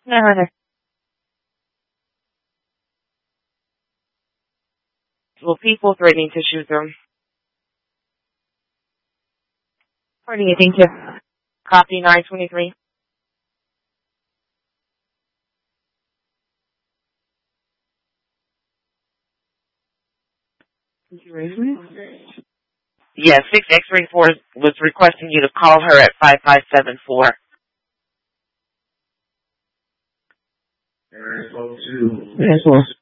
No. Well, people threatening to shoot them. Pardon me, thank you. Copy 923. Yes, 6 X-ray 4 was requesting you to call her at 5574. Yes, well.